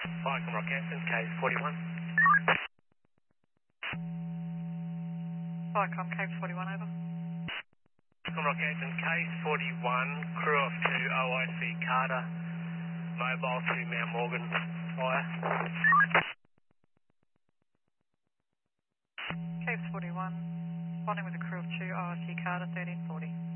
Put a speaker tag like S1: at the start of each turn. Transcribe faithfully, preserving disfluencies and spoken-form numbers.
S1: Viacom Rockhampton, Case forty-one.
S2: Viacom, Cape forty-one, over.
S1: Viacom Rockhampton, Case forty-one, crew of two, O I C Carter, mobile to Mount Morgan, fire.
S2: Cape forty-one, responding with a crew of two, O I C Carter, thirteen forty.